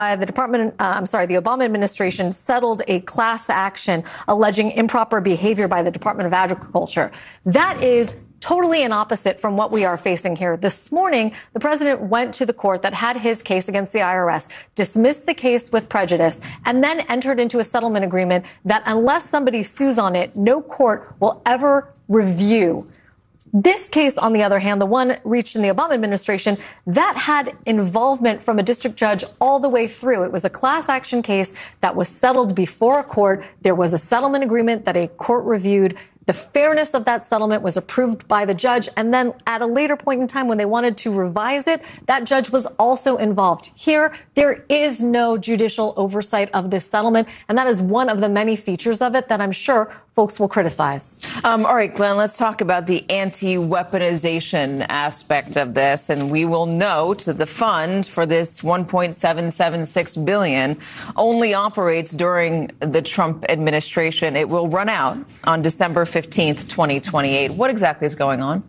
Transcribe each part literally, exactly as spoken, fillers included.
Uh, the department, uh, I'm sorry, the Obama administration settled a class action alleging improper behavior by the Department of Agriculture. That is totally an opposite from what we are facing here. This morning, the president went to the court that had his case against the I R S, dismissed the case with prejudice, and then entered into a settlement agreement that unless somebody sues on it, no court will ever review. This case, on the other hand, the one reached in the Obama administration, that had involvement from a district judge all the way through. It was a class action case that was settled before a court. There was a settlement agreement that a court reviewed. The fairness of that settlement was approved by the judge. And then at a later point in time, when they wanted to revise it, that judge was also involved. Here, there is no judicial oversight of this settlement. And that is one of the many features of it that I'm sure folks will criticize. Um, all right, Glenn, let's talk about the anti-weaponization aspect of this. And we will note that the fund for this one point seven seven six billion dollars only operates during the Trump administration. It will run out on December fifteenth, twenty twenty-eight. What exactly is going on?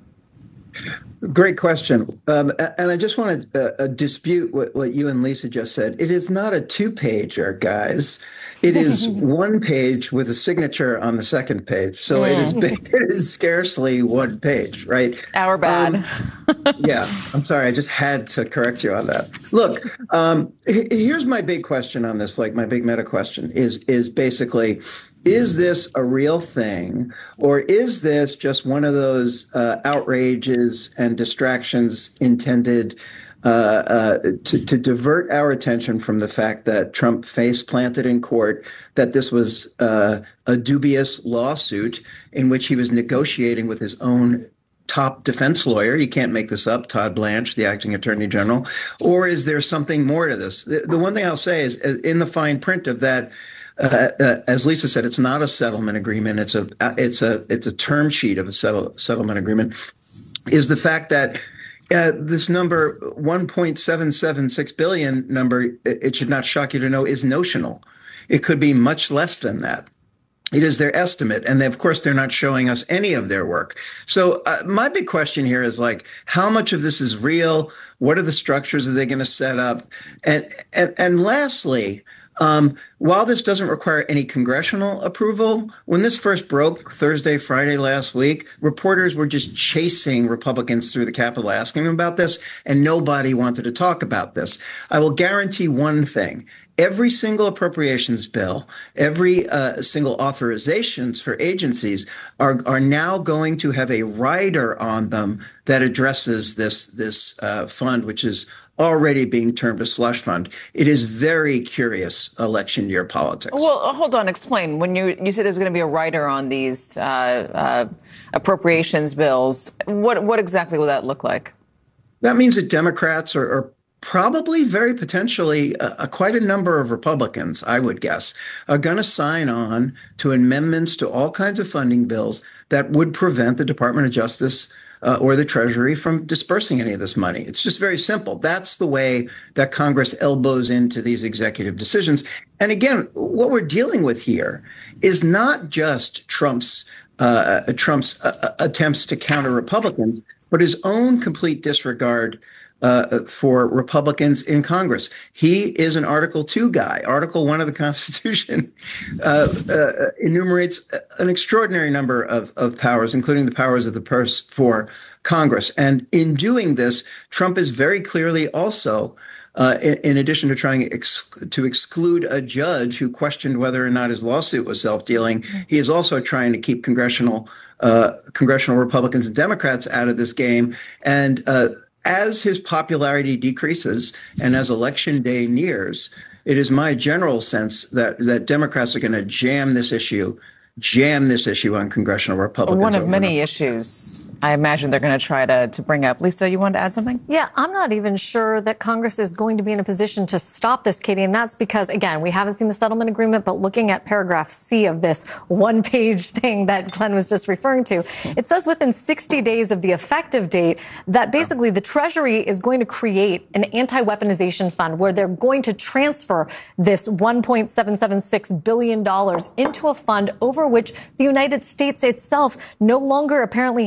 Great question. Um, and I just want to uh, dispute what, what you and Lisa just said. It is not a two-pager, guys. It is one page with a signature on the second page. So mm. it is it is scarcely one page, right? Our bad. Um, yeah, I'm sorry. I just had to correct you on that. Look, um, here's my big question on this, like my big meta question is is basically, is this a real thing, or is this just one of those uh, outrages and distractions intended uh, uh, to, to divert our attention from the fact that Trump face planted in court that this was uh, a dubious lawsuit in which he was negotiating with his own top defense lawyer? You can't make this up, Todd Blanche, the acting attorney general. Or is there something more to this? The, the one thing I'll say is, in the fine print of that, Uh, uh, as Lisa said, it's not a settlement agreement. It's a it's a it's a term sheet of a settle, settlement agreement. Is the fact that uh, this number one point seven seven six billion number, it, it should not shock you to know, is notional. It could be much less than that. It is their estimate. And they, of course, they're not showing us any of their work. So uh, my big question here is, like, how much of this is real? What are the structures that they're going to set up? And and, and lastly, Um, while this doesn't require any congressional approval, when this first broke Thursday, Friday last week, reporters were just chasing Republicans through the Capitol asking them about this, and nobody wanted to talk about this. I will guarantee one thing. Every single appropriations bill, every uh, single authorizations for agencies are are now going to have a rider on them that addresses this this uh, fund, which is already being termed a slush fund. It is very curious election year politics. Well, hold on. Explain. When you you said there's going to be a rider on these uh, uh, appropriations bills, what what exactly will that look like? That means that Democrats are, are probably very potentially uh, quite a number of Republicans, I would guess, are going to sign on to amendments to all kinds of funding bills that would prevent the Department of Justice uh, or the Treasury from dispersing any of this money. It's just very simple. That's the way that Congress elbows into these executive decisions. And again, what we're dealing with here is not just Trump's uh, Trump's uh, attempts to counter Republicans, but his own complete disregard Uh, for Republicans in Congress. He is an Article two guy. Article one of the Constitution uh, uh, enumerates an extraordinary number of, of powers, including the powers of the purse for Congress. And in doing this, Trump is very clearly also, uh, in, in addition to trying ex- to exclude a judge who questioned whether or not his lawsuit was self-dealing, he is also trying to keep congressional uh, congressional Republicans and Democrats out of this game. And uh, as his popularity decreases and as election day nears, it is my general sense that, that Democrats are going to jam this issue, jam this issue on congressional Republicans. One of many issues I imagine they're going to try to, to bring up. Lisa, you wanted to add something? Yeah, I'm not even sure that Congress is going to be in a position to stop this, Katie. And that's because, again, we haven't seen the settlement agreement, but looking at paragraph C of this one-page thing that Glenn was just referring to, it says within sixty days of the effective date that basically the Treasury is going to create an anti-weaponization fund where they're going to transfer this one point seven seven six billion dollars into a fund over which the United States itself no longer apparently has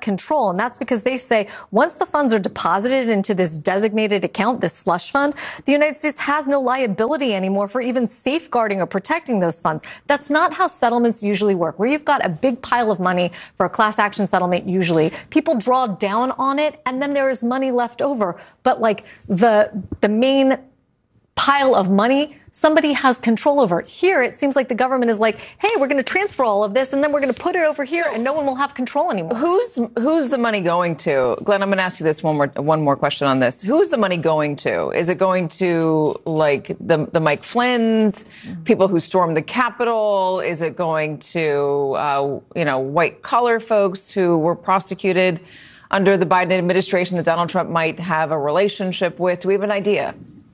control. And that's because they say once the funds are deposited into this designated account, this slush fund, the United States has no liability anymore for even safeguarding or protecting those funds. That's not how settlements usually work. Where you've got a big pile of money for a class action settlement, usually people draw down on it and then there is money left over. But like the, the main pile of money, somebody has control over it. Here, it seems like the government is like, hey, we're going to transfer all of this and then we're going to put it over here so, and no one will have control anymore. Who's who's the money going to? Glenn, I'm going to ask you this one more one more question on this. Who's the money going to? Is it going to like the the Mike Flynn's, people who stormed the Capitol? Is it going to uh, you know white collar folks who were prosecuted under the Biden administration that Donald Trump might have a relationship with? Do we have an idea?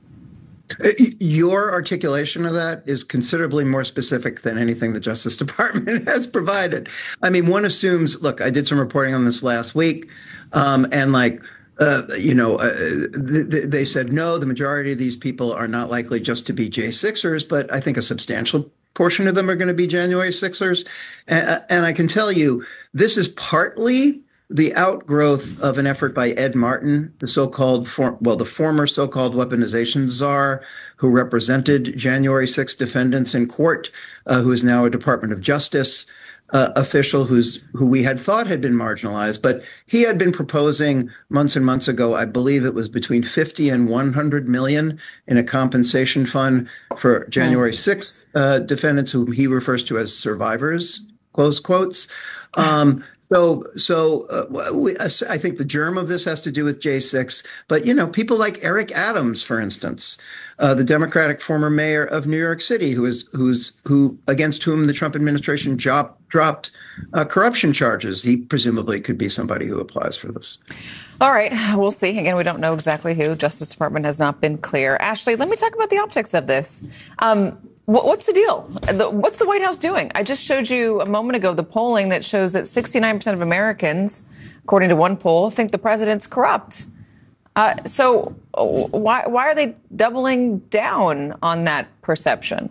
Your articulation of that is considerably more specific than anything the Justice Department has provided. I mean, one assumes, look, I did some reporting on this last week, um, and like, uh, you know, uh, th- th- they said, no, the majority of these people are not likely just to be J sixers, but I think a substantial portion of them are going to be January sixers. And, and I can tell you, this is partly the outgrowth of an effort by Ed Martin, the so-called, for, well, the former so-called weaponization czar who represented January sixth defendants in court, uh, who is now a Department of Justice uh, official who's who we had thought had been marginalized. But he had been proposing months and months ago, I believe it was between fifty and one hundred million in a compensation fund for January sixth uh, defendants, whom he refers to as survivors, close quotes. Um, So, so uh, we, I think the germ of this has to do with J six. But, you know, people like Eric Adams, for instance, uh, the Democratic former mayor of New York City, who is who's who against whom the Trump administration job, dropped uh, corruption charges. He presumably could be somebody who applies for this. All right. We'll see. Again, we don't know exactly who. Justice Department has not been clear. Ashley, let me talk about the optics of this. Um, What's the deal? What's the White House doing? I just showed you a moment ago the polling that shows that sixty-nine percent of Americans, according to one poll, think the president's corrupt. Uh, so why why are they doubling down on that perception?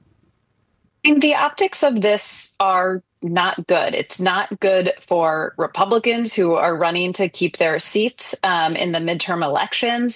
I mean, the optics of this are not good. It's not good for Republicans who are running to keep their seats um, in the midterm elections.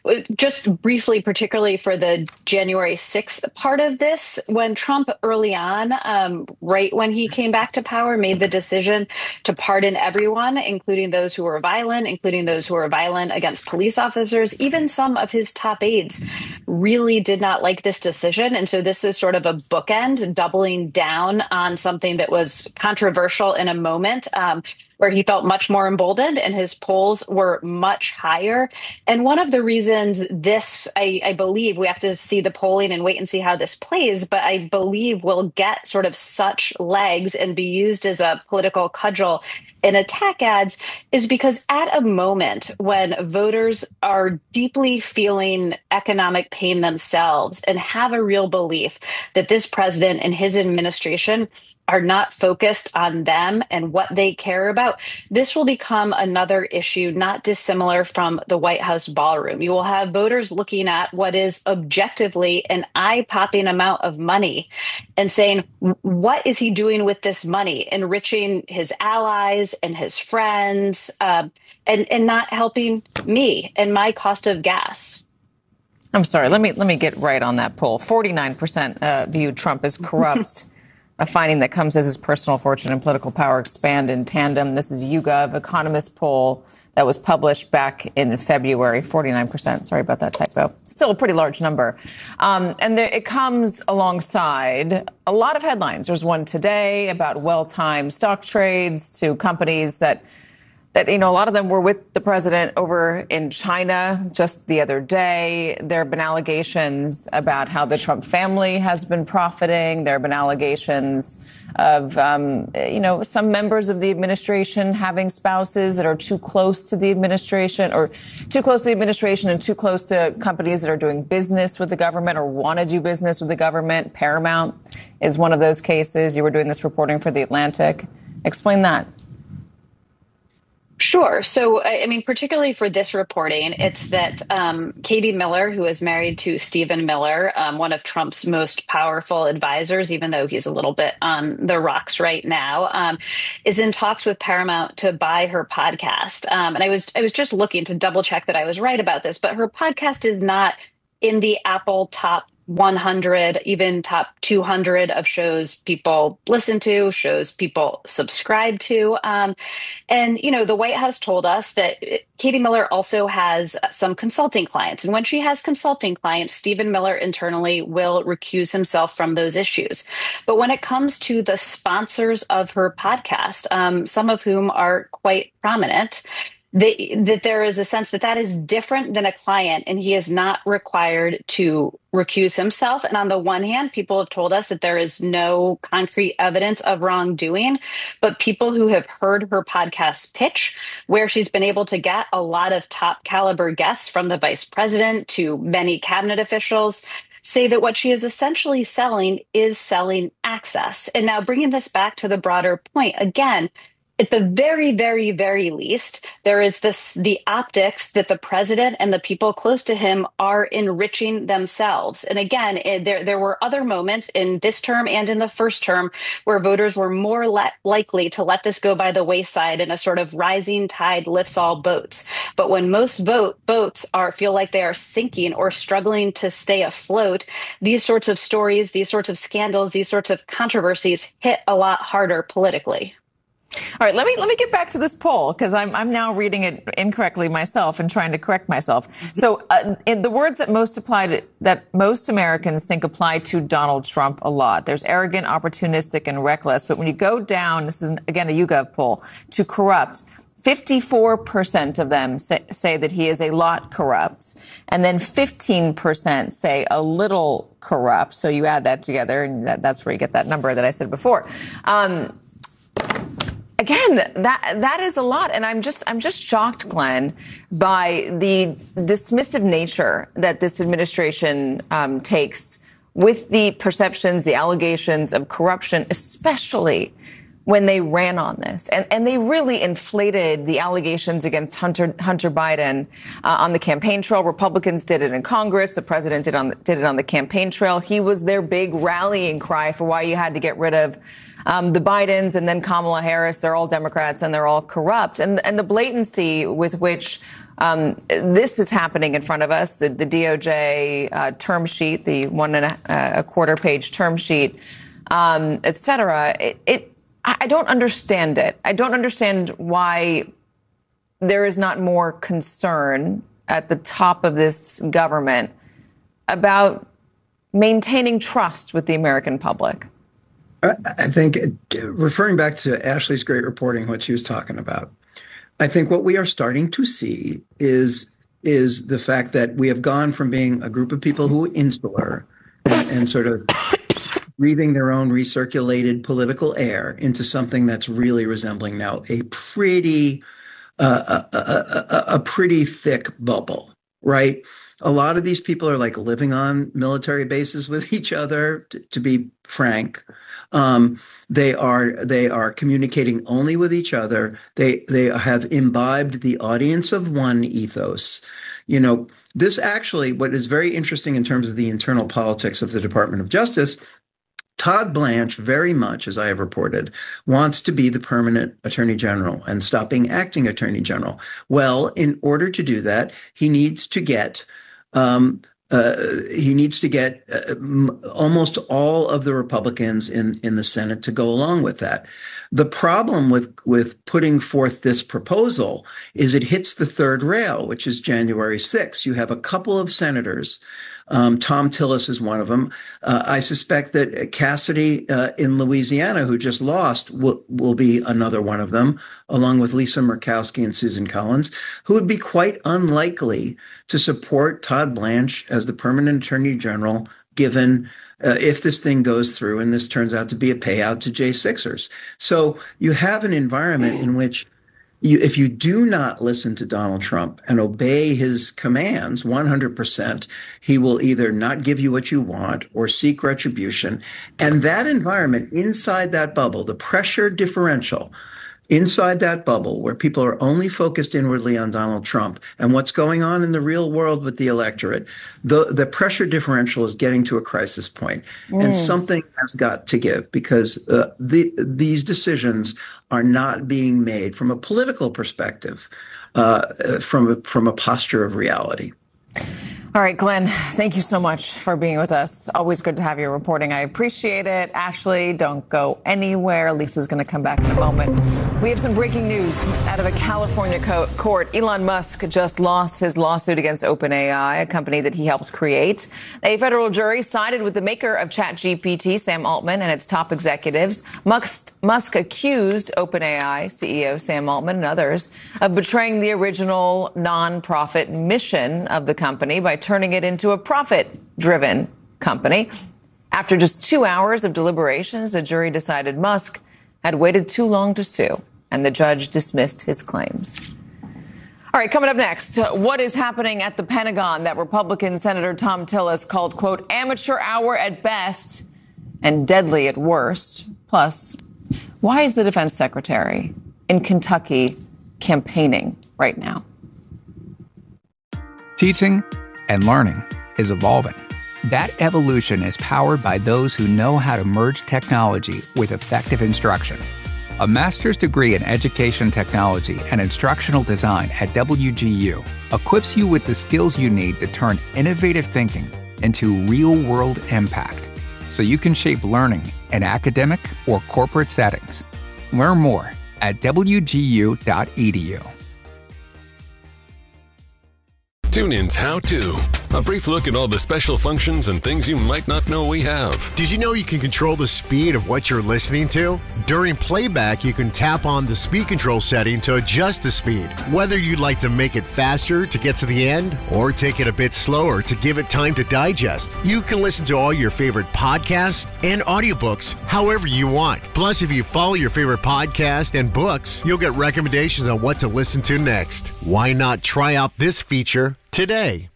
Just briefly, particularly for the January sixth part of this, when Trump early on, um, right when he came back to power, made the decision to pardon everyone, including those who were violent, including those who were violent against police officers, even some of his top aides really did not like this decision. And so this is sort of a bookend, doubling down on something that was controversial in a moment um, where he felt much more emboldened and his polls were much higher. And one of the reasons this, I, I believe, we have to see the polling and wait and see how this plays, but I believe will get sort of such legs and be used as a political cudgel in attack ads is because at a moment when voters are deeply feeling economic pain themselves and have a real belief that this president and his administration are not focused on them and what they care about, this will become another issue not dissimilar from the White House ballroom. You will have voters looking at what is objectively an eye-popping amount of money and saying, what is he doing with this money? Enriching his allies and his friends um, and, and not helping me and my cost of gas. I'm sorry. Let me let me get right on that poll. forty-nine percent uh, view Trump as corrupt. A finding that comes as his personal fortune and political power expand in tandem. This is YouGov Economist poll that was published back in February. forty-nine percent. Sorry about that typo. Still a pretty large number. Um, and there, it comes alongside a lot of headlines. There's one today about well-timed stock trades to companies that that, you know, a lot of them were with the president over in China just the other day. There have been allegations about how the Trump family has been profiting. There have been allegations of, um, you know, some members of the administration having spouses that are too close to the administration or too close to the administration and too close to companies that are doing business with the government or want to do business with the government. Paramount is one of those cases. You were doing this reporting for The Atlantic. Explain that. Sure. So, I mean, particularly for this reporting, it's that um, Katie Miller, who is married to Stephen Miller, um, one of Trump's most powerful advisors, even though he's a little bit on the rocks right now, um, is in talks with Paramount to buy her podcast. Um, and I was I was just looking to double check that I was right about this, but her podcast is not in the Apple top one hundred, even top two hundred of shows people listen to, shows people subscribe to. Um, and, you know, the White House told us that Katie Miller also has some consulting clients. And when she has consulting clients, Stephen Miller internally will recuse himself from those issues. But when it comes to the sponsors of her podcast, um, some of whom are quite prominent, They, that there is a sense that that is different than a client, and he is not required to recuse himself. And on the one hand, people have told us that there is no concrete evidence of wrongdoing, but people who have heard her podcast pitch, where she's been able to get a lot of top caliber guests from the vice president to many cabinet officials, say that what she is essentially selling is selling access. And now bringing this back to the broader point, again, at the very, very, very least, there is this the optics that the president and the people close to him are enriching themselves. And again, it, there there were other moments in this term and in the first term where voters were more le- likely to let this go by the wayside, and a sort of rising tide lifts all boats. But when most vote boats are feel like they are sinking or struggling to stay afloat, these sorts of stories, these sorts of scandals, these sorts of controversies hit a lot harder politically. All right, let me let me get back to this poll, because I'm I'm now reading it incorrectly myself and trying to correct myself. So uh, in the words that most apply to, that most Americans think apply to Donald Trump a lot. There's arrogant, opportunistic, and reckless. But when you go down, this is again a YouGov poll, to corrupt, fifty-four percent of them say, say that he is a lot corrupt, and then fifteen percent say a little corrupt. So you add that together, and that, that's where you get that number that I said before. Um, Again, that that is a lot, and I'm just I'm just shocked, Glenn, by the dismissive nature that this administration um, takes with the perceptions, the allegations of corruption, especially when they ran on this, and and they really inflated the allegations against Hunter Hunter Biden uh, on the campaign trail. Republicans did it in Congress. The president did on the, did it on the campaign trail. He was their big rallying cry for why you had to get rid of Um, the Bidens, and then Kamala Harris. They're all Democrats and they're all corrupt. And, and the blatancy with which um, this is happening in front of us, the, the D O J uh, term sheet, the one and a, a quarter page term sheet, um, et cetera, it, it, I don't understand it. I don't understand why there is not more concern at the top of this government about maintaining trust with the American public. I think, referring back to Ashley's great reporting, what she was talking about, I think what we are starting to see is is the fact that we have gone from being a group of people who are insular and, and sort of breathing their own recirculated political air into something that's really resembling now a pretty uh, a, a, a, a pretty thick bubble, right? A lot of these people are like living on military bases with each other, to, to be frank. Um, they are they are communicating only with each other. They they have imbibed the audience of one ethos. You know, this actually, what is very interesting in terms of the internal politics of the Department of Justice, Todd Blanche, very much, as I have reported, wants to be the permanent attorney general and stop being acting attorney general. Well, in order to do that, he needs to get um, Uh, he needs to get uh, m- almost all of the Republicans in, in the Senate to go along with that. The problem with, with putting forth this proposal is it hits the third rail, which is January sixth. You have a couple of senators. Um, Tom Tillis is one of them. Uh, I suspect that Cassidy uh, in Louisiana, who just lost, will, will be another one of them, along with Lisa Murkowski and Susan Collins, who would be quite unlikely to support Todd Blanche as the permanent attorney general, given uh, if this thing goes through and this turns out to be a payout to J sixers. So you have an environment in which You, if you do not listen to Donald Trump and obey his commands one hundred percent, he will either not give you what you want or seek retribution. And that environment inside that bubble, the pressure differential, inside that bubble where people are only focused inwardly on Donald Trump and what's going on in the real world with the electorate, the, the pressure differential is getting to a crisis point. Mm. And something has got to give, because uh, the, these decisions are not being made from a political perspective, uh, from a, from a posture of reality. All right, Glenn, thank you so much for being with us. Always good to have your reporting. I appreciate it. Ashley, don't go anywhere. Lisa's going to come back in a moment. We have some breaking news out of a California co- court. Elon Musk just lost his lawsuit against OpenAI, a company that he helped create. A federal jury sided with the maker of ChatGPT, Sam Altman, and its top executives. Musk, Musk accused OpenAI C E O Sam Altman and others of betraying the original nonprofit mission of the company by turning it into a profit-driven company. After just two hours of deliberations, the jury decided Musk had waited too long to sue, and the judge dismissed his claims. All right, coming up next, what is happening at the Pentagon that Republican Senator Thom Tillis called, quote, amateur hour at best and deadly at worst? Plus, why is the defense secretary in Kentucky campaigning right now? Teaching and learning is evolving. That evolution is powered by those who know how to merge technology with effective instruction. A master's degree in education technology and instructional design at W G U equips you with the skills you need to turn innovative thinking into real-world impact, so you can shape learning in academic or corporate settings. Learn more at W G U dot E D U. TuneIn's How To. A brief look at all the special functions and things you might not know we have. Did you know you can control the speed of what you're listening to? During playback, you can tap on the speed control setting to adjust the speed. Whether you'd like to make it faster to get to the end or take it a bit slower to give it time to digest, you can listen to all your favorite podcasts and audiobooks however you want. Plus, if you follow your favorite podcast and books, you'll get recommendations on what to listen to next. Why not try out this feature today?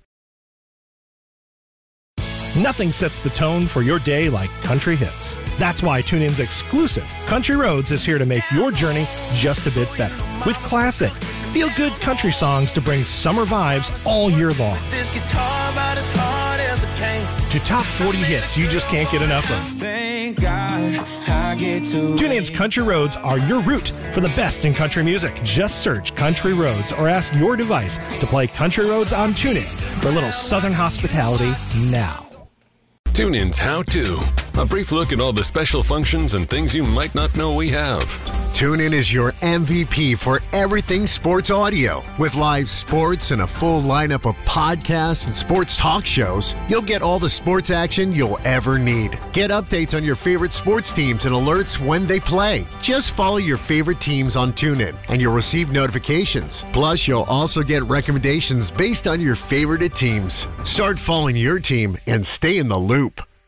Nothing sets the tone for your day like country hits. That's why TuneIn's exclusive Country Roads is here to make your journey just a bit better. With classic, feel-good country songs to bring summer vibes all year long. This guitar about as hard as it can. To top forty hits you just can't get enough of. Thank God I get to TuneIn's Country Roads are your route for the best in country music. Just search Country Roads or ask your device to play Country Roads on TuneIn for a little southern hospitality now. TuneIn's How To. A brief look at all the special functions and things you might not know we have. TuneIn is your M V P for everything sports audio. With live sports and a full lineup of podcasts and sports talk shows, you'll get all the sports action you'll ever need. Get updates on your favorite sports teams and alerts when they play. Just follow your favorite teams on TuneIn and you'll receive notifications. Plus, you'll also get recommendations based on your favorite teams. Start following your team and stay in the loop.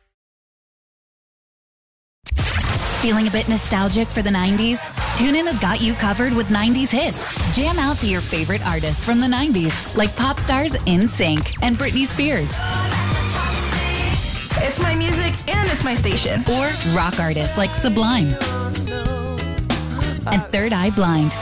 Feeling a bit nostalgic for the nineties? TuneIn has got you covered with nineties hits. Jam out to your favorite artists from the nineties, like pop stars In Sync and Britney Spears. It's my music and it's my station. Or rock artists like Sublime and Third Eye Blind.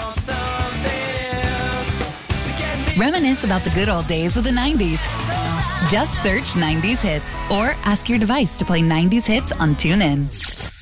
Reminisce about the good old days of the nineties. Just search nineties hits or ask your device to play nineties hits on TuneIn.